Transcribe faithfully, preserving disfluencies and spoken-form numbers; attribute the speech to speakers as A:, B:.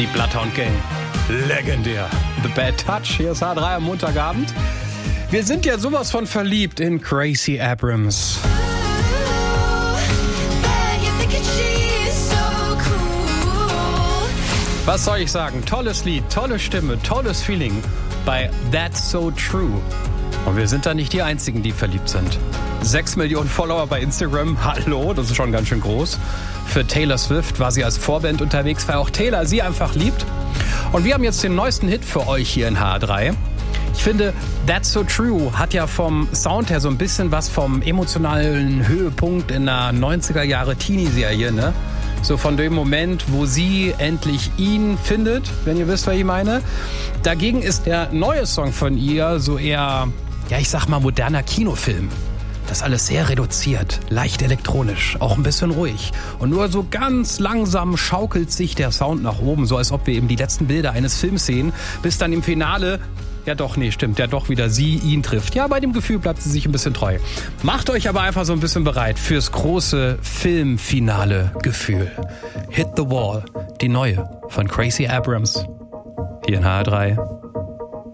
A: Die Bloodhound Gang. Legendär. The Bad Touch. Hier ist H drei am Montagabend. Wir sind ja sowas von verliebt in Gracie Abrams. Was soll ich sagen? Tolles Lied, tolle Stimme, tolles Feeling bei That's So True. Und wir sind da nicht die Einzigen, die verliebt sind. Sechs Millionen Follower bei Instagram. Hallo, das ist schon ganz schön groß. Für Taylor Swift war sie als Vorband unterwegs, weil auch Taylor sie einfach liebt. Und wir haben jetzt den neuesten Hit für euch hier in H drei. Ich finde, That's So True hat ja vom Sound her so ein bisschen was vom emotionalen Höhepunkt in einer neunziger Jahre Teenie-Serie, ne? So von dem Moment, wo sie endlich ihn findet, wenn ihr wisst, was ich meine. Dagegen ist der neue Song von ihr so eher, ja, ich sag mal, moderner Kinofilm. Das alles sehr reduziert, leicht elektronisch, auch ein bisschen ruhig. Und nur so ganz langsam schaukelt sich der Sound nach oben, so als ob wir eben die letzten Bilder eines Films sehen, bis dann im Finale, ja doch, nee, stimmt, ja doch wieder sie ihn trifft. Ja, bei dem Gefühl bleibt sie sich ein bisschen treu. Macht euch aber einfach so ein bisschen bereit fürs große Filmfinale-Gefühl. Hit the Wall, die neue von Gracie Abrams. Hier in H drei.